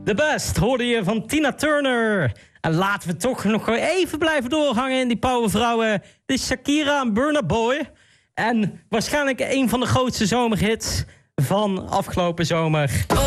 The Best hoorde je van Tina Turner. En laten we toch nog even blijven doorhangen in die powervrouwen. Dit is Shakira en Burna Boy. En waarschijnlijk een van de grootste zomerhits van afgelopen zomer.